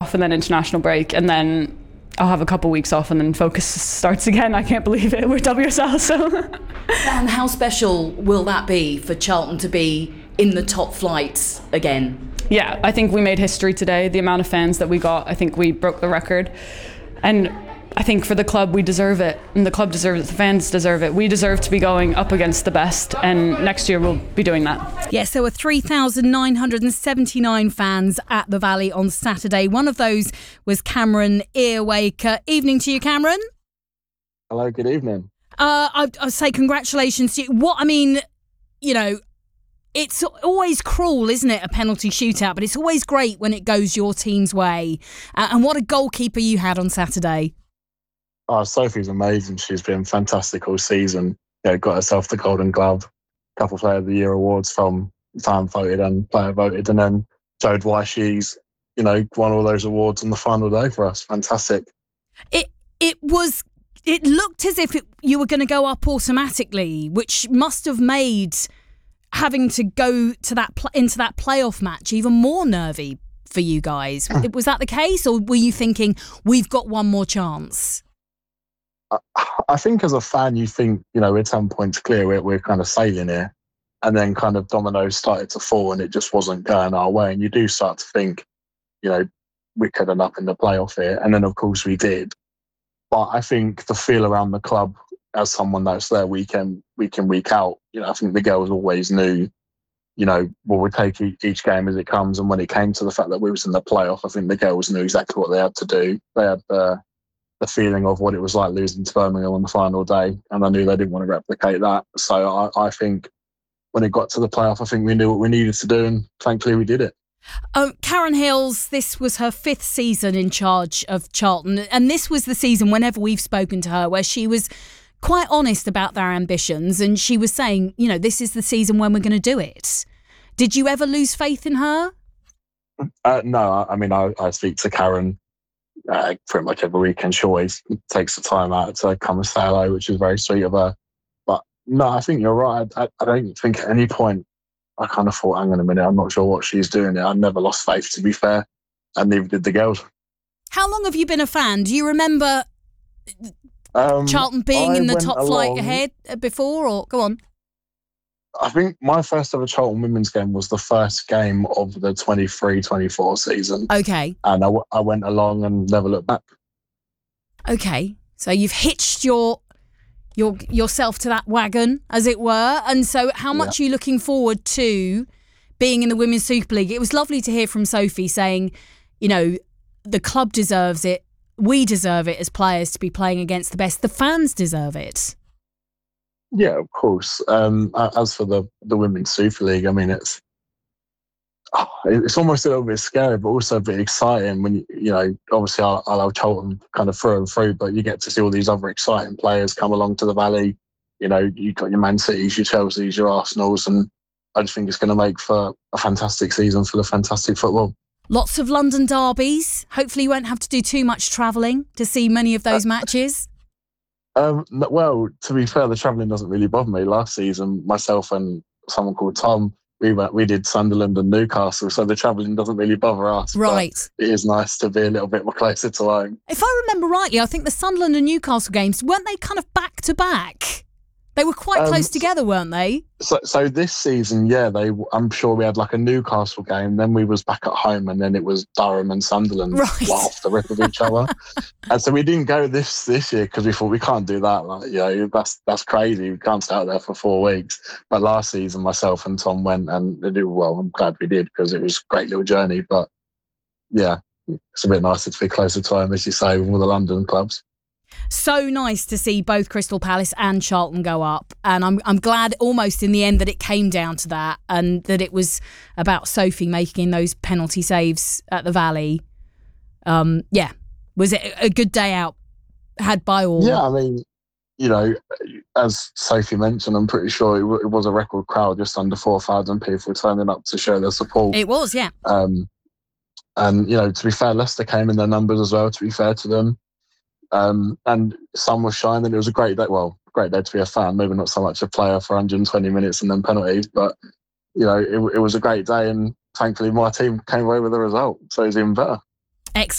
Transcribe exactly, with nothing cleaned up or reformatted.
off and then international break, and then I'll have a couple weeks off and then focus starts again. I can't believe it. We're W S L, so. And how special will that be for Charlton to be in the top flight again? Yeah, I think we made history today. The amount of fans that we got, I think we broke the record. And I think for the club, we deserve it. And the club deserves it. The fans deserve it. We deserve to be going up against the best. And next year, we'll be doing that. Yes, there were three thousand nine hundred seventy-nine fans at the Valley on Saturday. One of those was Cameron Earwaker. Evening to you, Cameron. Hello, good evening. Uh, I, I'd say congratulations to you. What, I mean, you know, it's always cruel, isn't it, a penalty shootout? But it's always great when it goes your team's way. Uh, and what a goalkeeper you had on Saturday. Oh, Sophie's amazing. She's been fantastic all season. You know, got herself the Golden Glove, a couple of Player of the Year awards from fan voted and player voted, and then showed why she's, you know, won all those awards on the final day for us. Fantastic. It it was. It looked as if it, you were going to go up automatically, which must have made having to go to that pl- into that playoff match even more nervy for you guys. Was that the case, or were you thinking we've got one more chance? I think as a fan, you think, you know, we're ten points clear, we're, we're kind of sailing here. And then kind of dominoes started to fall and it just wasn't going our way. And you do start to think, you know, we could end up in the playoff here. And then, of course, we did. But I think the feel around the club, as someone that's there week in, week in, week out, you know, I think the girls always knew, you know, well, we take each game as it comes. And when it came to the fact that we was in the playoff, I think the girls knew exactly what they had to do. They had the the feeling of what it was like losing to Birmingham on the final day, and I knew they didn't want to replicate that. So I, I think when it got to the playoff, I think we knew what we needed to do, and thankfully we did it. Um, Karen Hills, this was her fifth season in charge of Charlton, and this was the season, whenever we've spoken to her, where she was quite honest about their ambitions, and she was saying, you know, this is the season when we're going to do it. Did you ever lose faith in her? Uh, no, I mean, I, I speak to Karen Uh, pretty much every weekend. She always takes the time out to come and say hello, which is very sweet of her. But no, I think you're right. I, I don't think at any point I kind of thought, hang on a minute, I'm not sure what she's doing there. I never lost faith, to be fair, and neither did the girls. How long have you been a fan? Do you remember um, Charlton being I in the top along, flight ahead before, or go on? I think my first ever Charlton women's game was the first game of the twenty-three twenty-four season. Okay. And I, w- I went along and never looked back. Okay. So you've hitched your your yourself to that wagon, as it were. And so how much yeah. are you looking forward to being in the Women's Super League? It was lovely to hear from Sophie saying, you know, the club deserves it. We deserve it as players to be playing against the best. The fans deserve it. Yeah, of course. Um, as for the, the Women's Super League, I mean, it's oh, it's almost a little bit scary, but also a bit exciting when, you, you know, obviously I, I love Charlton kind of through and through, but you get to see all these other exciting players come along to the Valley. You know, you've got your Man Cities, your Chelseas, your Arsenals, and I just think it's going to make for a fantastic season for the fantastic football. Lots of London derbies. Hopefully you won't have to do too much travelling to see many of those uh, matches. Um, well, to be fair, the travelling doesn't really bother me. Last season, myself and someone called Tom, we went, we did Sunderland and Newcastle, so the travelling doesn't really bother us. Right. It is nice to be a little bit more closer to home. If I remember rightly, I think the Sunderland and Newcastle games, weren't they kind of back to back? They were quite um, close together, weren't they? So, so this season, yeah, they. I'm sure we had like a Newcastle game, then we was back at home, and then it was Durham and Sunderland right. off the rip of each other. And so we didn't go this this year because we thought we can't do that. Like, you know, that's that's crazy. We can't stay out there for four weeks. But last season, myself and Tom went, and they did well. I'm glad we did because it was a great little journey. But yeah, it's a bit nicer to be closer to home, as you say, with all the London clubs. So nice to see both Crystal Palace and Charlton go up, and I'm I'm glad almost in the end that it came down to that, and that it was about Sophie making those penalty saves at the Valley. Um, yeah, was it a good day out had by all? Yeah, I mean, you know, as Sophie mentioned, I'm pretty sure it, w- it was a record crowd, just under four thousand people turning up to show their support. It was, yeah. Um, and you know, to be fair, Leicester came in their numbers as well. To be fair to them. Um, and sun was shining. It was a great day. Well, great day to be a fan. Maybe not so much a player for one hundred twenty minutes and then penalties, but you know, it, it was a great day. And thankfully, my team came away with the result, so it was even better. Excellent.